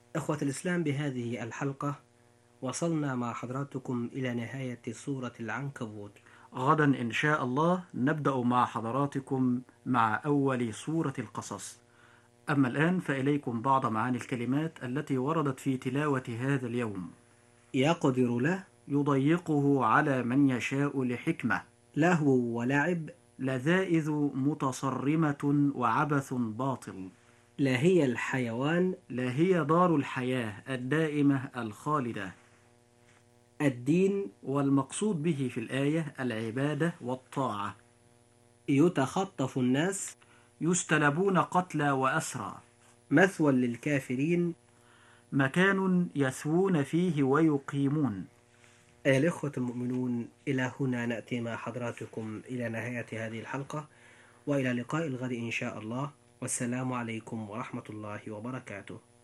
إخوة الإسلام، بهذه الحلقة وصلنا مع حضراتكم إلى نهاية سورة العنكبوت. غدا إن شاء الله نبدأ مع حضراتكم مع أول سورة القصص. أما الآن فإليكم بعض معاني الكلمات التي وردت في تلاوة هذا اليوم. يقدر له، يضيقه على من يشاء لحكمة. لهو ولعب، لذائذ متصرمة وعبث باطل. لهي الحيوان، لهي دار الحياة الدائمة الخالدة. الدين، والمقصود به في الآية العبادة والطاعة. يتخطف الناس، يستلبون قتلى وأسرى. مثوى للكافرين. مكان يثوون فيه ويقيمون. أيها الإخوة المؤمنون، إلى هنا نأتي مع حضراتكم إلى نهاية هذه الحلقة، وإلى لقاء الغد إن شاء الله، والسلام عليكم ورحمة الله وبركاته.